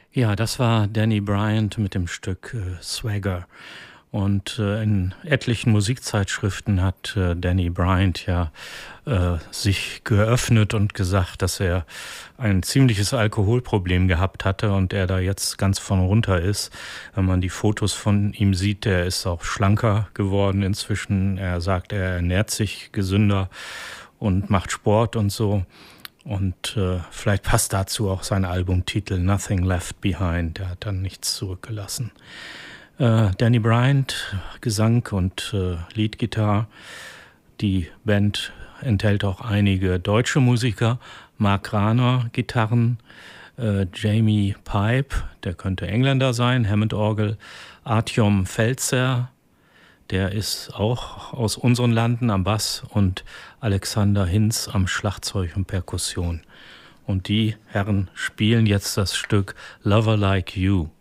Ja, das war Danny Bryant mit dem Stück Swagger. Und in etlichen Musikzeitschriften hat Danny Bryant ja sich geöffnet und gesagt, dass er ein ziemliches Alkoholproblem gehabt hatte und er da jetzt ganz von runter ist. Wenn man die Fotos von ihm sieht, der ist auch schlanker geworden inzwischen. Er sagt, er ernährt sich gesünder und macht Sport und so. Und vielleicht passt dazu auch sein Albumtitel Nothing Left Behind. Er hat dann nichts zurückgelassen. Danny Bryant, Gesang und Leadgitarre. Die Band enthält auch einige deutsche Musiker. Mark Rahner, Gitarren. Jamie Pipe, der könnte Engländer sein, Hammond-Orgel. Artyom Felzer, der ist auch aus unseren Landen am Bass, und Alexander Hinz am Schlagzeug und Perkussion. Und die Herren spielen jetzt das Stück Lover Like You.